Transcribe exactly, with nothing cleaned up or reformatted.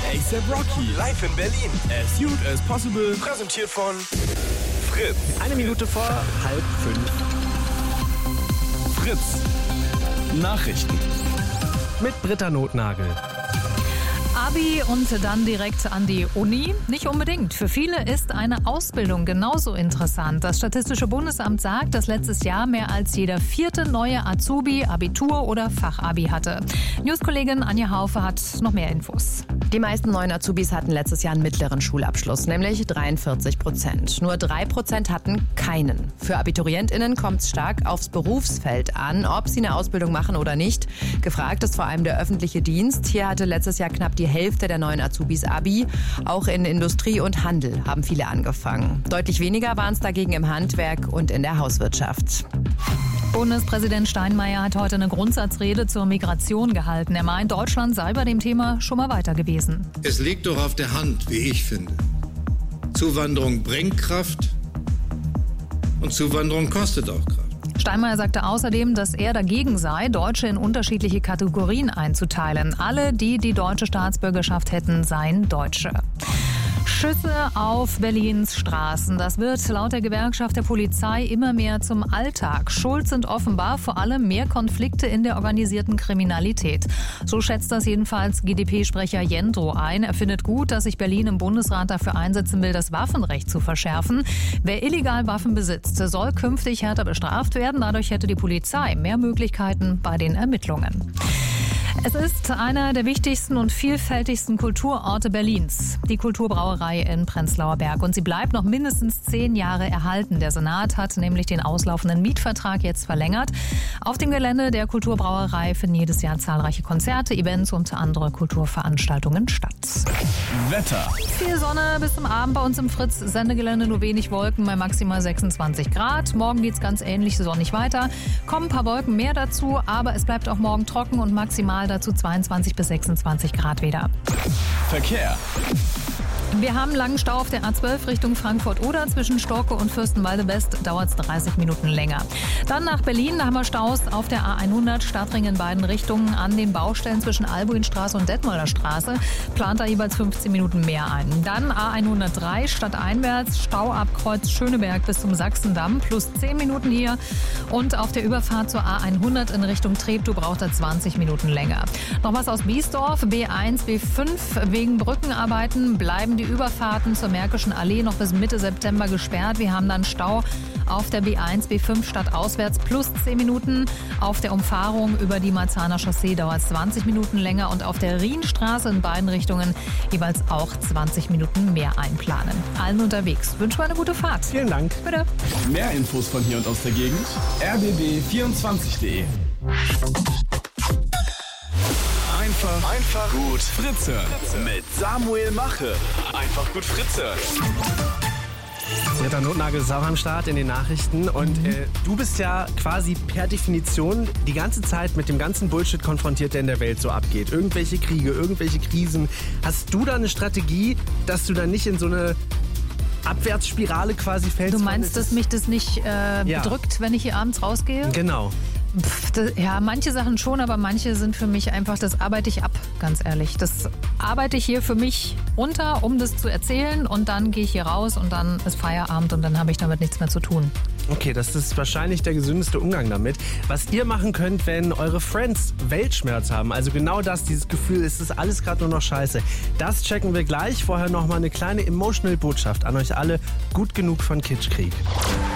A$AP Rocky. Live in Berlin. As Cute as Possible. Präsentiert von Fritz. Eine Minute vor halb fünf. Fritz. Nachrichten. Mit Britta Notnagel. Abi und dann direkt an die Uni? Nicht unbedingt. Für viele ist eine Ausbildung genauso interessant. Das Statistische Bundesamt sagt, dass letztes Jahr mehr als jeder vierte neue Azubi Abitur oder Fachabi hatte. Newskollegin Anja Haufe hat noch mehr Infos. Die meisten neuen Azubis hatten letztes Jahr einen mittleren Schulabschluss, nämlich dreiundvierzig Prozent. Nur drei Prozent hatten keinen. Für AbiturientInnen kommt es stark aufs Berufsfeld an, ob sie eine Ausbildung machen oder nicht. Gefragt ist vor allem der öffentliche Dienst. Hier hatte letztes Jahr knapp die Hälfte der neuen Azubis Abi. Auch in Industrie und Handel haben viele angefangen. Deutlich weniger waren es dagegen im Handwerk und in der Hauswirtschaft. Bundespräsident Steinmeier hat heute eine Grundsatzrede zur Migration gehalten. Er meint, Deutschland sei bei dem Thema schon mal weiter gewesen. Es liegt doch auf der Hand, wie ich finde. Zuwanderung bringt Kraft und Zuwanderung kostet auch Kraft. Steinmeier sagte außerdem, dass er dagegen sei, Deutsche in unterschiedliche Kategorien einzuteilen. Alle, die die deutsche Staatsbürgerschaft hätten, seien Deutsche. Schüsse auf Berlins Straßen. Das wird laut der Gewerkschaft der Polizei immer mehr zum Alltag. Schuld sind offenbar vor allem mehr Konflikte in der organisierten Kriminalität. So schätzt das jedenfalls G d P-Sprecher Jendro ein. Er findet gut, dass sich Berlin im Bundesrat dafür einsetzen will, das Waffenrecht zu verschärfen. Wer illegal Waffen besitzt, soll künftig härter bestraft werden. Dadurch hätte die Polizei mehr Möglichkeiten bei den Ermittlungen. Es ist einer der wichtigsten und vielfältigsten Kulturorte Berlins, die Kulturbrauerei in Prenzlauer Berg. Und sie bleibt noch mindestens zehn Jahre erhalten. Der Senat hat nämlich den auslaufenden Mietvertrag jetzt verlängert. Auf dem Gelände der Kulturbrauerei finden jedes Jahr zahlreiche Konzerte, Events und andere Kulturveranstaltungen statt. Wetter. Viel Sonne bis zum Abend bei uns im Fritz-Sendegelände, nur wenig Wolken bei maximal sechsundzwanzig Grad. Morgen geht es ganz ähnlich sonnig weiter. Kommen ein paar Wolken mehr dazu, aber es bleibt auch morgen trocken und maximal dazu zweiundzwanzig bis sechsundzwanzig Grad wieder. Verkehr. Wir haben langen Stau auf der A zwölf Richtung Frankfurt-Oder. Zwischen Storke und Fürstenwalde West dauert es dreißig Minuten länger. Dann nach Berlin, da haben wir Staus auf der A hundert, Stadtring in beiden Richtungen. An den Baustellen zwischen Albuinstraße und Detmolder Straße plant da jeweils fünfzehn Minuten mehr ein. Dann A hundertdrei, stadteinwärts, Stau ab Kreuz Schöneberg bis zum Sachsendamm, plus zehn Minuten hier. Und auf der Überfahrt zur A hundert in Richtung Treptow braucht er zwanzig Minuten länger. Noch was aus Biesdorf, B eins, B fünf. Wegen Brückenarbeiten bleiben die Überfahrten zur Märkischen Allee noch bis Mitte September gesperrt. Wir haben dann Stau auf der B eins, B fünf stadtauswärts plus zehn Minuten. Auf der Umfahrung über die Marzahner Chaussee dauert es zwanzig Minuten länger und auf der Rienstraße in beiden Richtungen jeweils auch zwanzig Minuten mehr einplanen. Allen unterwegs. Wünsche mir eine gute Fahrt. Vielen Dank. Bitte. Mehr Infos von hier und aus der Gegend. r b b vierundzwanzig punkt de. Einfach, einfach gut Fritze. Mit Samuel Mache. Einfach gut Fritze. Britta Notnagel ist auch am Start in den Nachrichten. Und äh, du bist ja quasi per Definition die ganze Zeit mit dem ganzen Bullshit konfrontiert, der in der Welt so abgeht. Irgendwelche Kriege, irgendwelche Krisen. Hast du da eine Strategie, dass du dann nicht in so eine Abwärtsspirale quasi fällst? Du meinst, dass mich das nicht äh, Ja. bedrückt, wenn ich hier abends rausgehe? Genau. Pff, das, ja, manche Sachen schon, aber manche sind für mich einfach, das arbeite ich ab, ganz ehrlich. Das arbeite ich hier für mich runter, um das zu erzählen und dann gehe ich hier raus und dann ist Feierabend und dann habe ich damit nichts mehr zu tun. Okay, das ist wahrscheinlich der gesündeste Umgang damit. Was ihr machen könnt, wenn eure Friends Weltschmerz haben, also genau das, dieses Gefühl, es ist alles gerade nur noch scheiße, das checken wir gleich. Vorher nochmal eine kleine Emotional Botschaft an euch alle. Gut genug von Kitschkrieg.